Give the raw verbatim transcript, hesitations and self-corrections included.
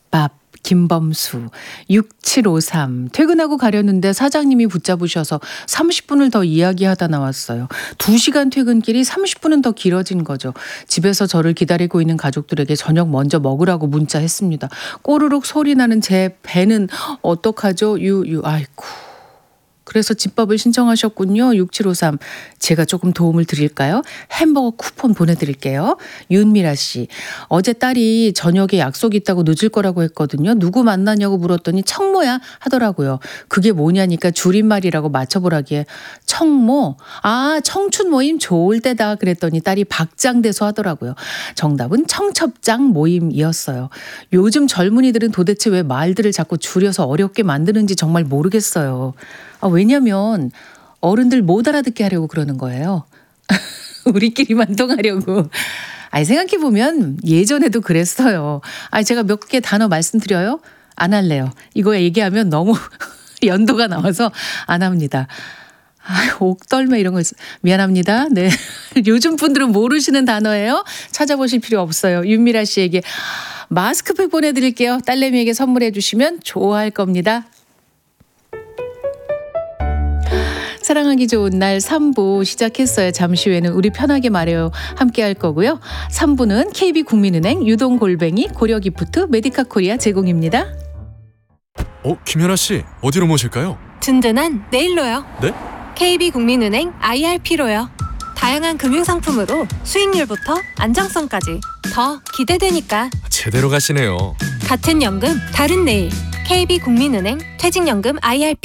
집밥. 김범수. 육칠오삼. 퇴근하고 가려는데 사장님이 붙잡으셔서 삼십 분을 더 이야기하다 나왔어요. 두 시간 퇴근길이 삼십 분은 더 길어진 거죠. 집에서 저를 기다리고 있는 가족들에게 저녁 먼저 먹으라고 문자했습니다. 꼬르륵 소리 나는 제 배는 어떡하죠? 유유 아이쿠. 그래서 집밥을 신청하셨군요. 육칠오삼. 제가 조금 도움을 드릴까요? 햄버거 쿠폰 보내드릴게요. 윤미라 씨. 어제 딸이 저녁에 약속이 있다고 늦을 거라고 했거든요. 누구 만나냐고 물었더니 청모야 하더라고요. 그게 뭐냐니까 줄임말이라고 맞춰보라기에 청모? 아 청춘 모임 좋을 때다 그랬더니 딸이 박장대소 하더라고요. 정답은 청첩장 모임이었어요. 요즘 젊은이들은 도대체 왜 말들을 자꾸 줄여서 어렵게 만드는지 정말 모르겠어요. 아, 왜냐면 어른들 못 알아듣게 하려고 그러는 거예요. 우리끼리만 통하려고. 아니 생각해보면 예전에도 그랬어요. 아니 제가 몇 개 단어 말씀드려요? 안 할래요. 이거 얘기하면 너무 연도가 나와서 안 합니다. 아, 옥덜매 이런 거 있어. 미안합니다. 네. 요즘 분들은 모르시는 단어예요. 찾아보실 필요 없어요. 윤미라 씨에게 마스크팩 보내드릴게요. 딸내미에게 선물해 주시면 좋아할 겁니다. 사랑하기 좋은 날 삼 부 시작했어요. 잠시 후에는 우리 편하게 말해요 함께 할 거고요. 삼 부는 케이비국민은행 유동골뱅이 고려기프트 메디카 코리아 제공입니다. 어, 김연아 씨 어디로 모실까요? 든든한 내일로요. 네? 케이비국민은행 아이알피로요. 다양한 금융상품으로 수익률부터 안정성까지 더 기대되니까 제대로 가시네요. 같은 연금 다른 내일 케이비국민은행 퇴직연금 아이알피